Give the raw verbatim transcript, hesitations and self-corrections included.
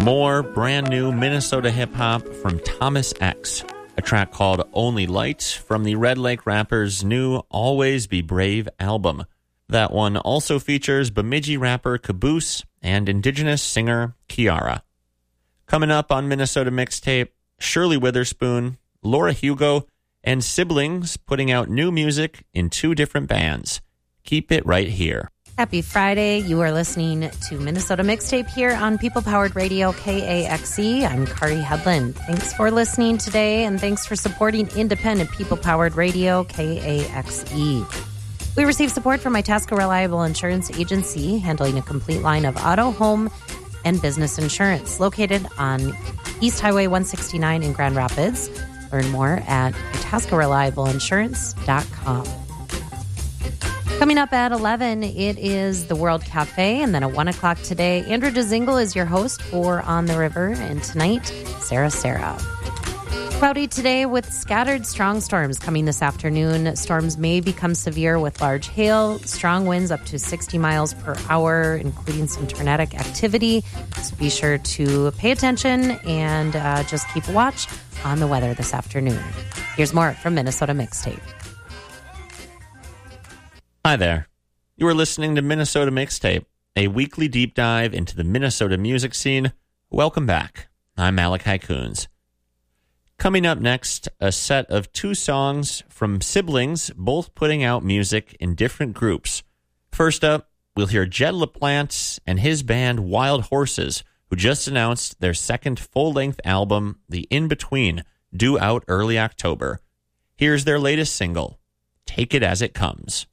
More brand new Minnesota hip-hop from Thomas X, a track called Only Light from the Red Lake Rappers' new Always Be Brave album. That one also features Bemidji rapper Caboose and Indigenous singer Kiara. Coming up on Minnesota Mixtape, Shirley Witherspoon, Laura Hugo, and siblings putting out new music in two different bands. Keep it right here. Happy Friday. You are listening to Minnesota Mixtape here on People Powered Radio K A X E. I'm Kari Hedlund. Thanks for listening today, and thanks for supporting independent People Powered Radio K A X E. We receive support from Itasca Reliable Insurance Agency, handling a complete line of auto, home, and business insurance, located on East Highway one sixty-nine in Grand Rapids. Learn more at itasca reliable insurance dot com. Coming up at eleven, it is the World Cafe, and then at one o'clock today, Andrew DeZingle is your host for On the River, and tonight, Sarah Sarah. Cloudy today with scattered strong storms coming this afternoon. Storms may become severe with large hail, strong winds up to sixty miles per hour, including some tornadic activity. So be sure to pay attention and uh, just keep a watch on the weather this afternoon. Here's more from Minnesota Mixtape. Hi there. You are listening to Minnesota Mixtape, a weekly deep dive into the Minnesota music scene. Welcome back. I'm Malachi Coons. Coming up next, a set of two songs from siblings, both putting out music in different groups. First up, we'll hear Jed LaPlante and his band Wild Horses, who just announced their second full-length album, The In-Between, due out early October. Here's their latest single, Take It As It Comes.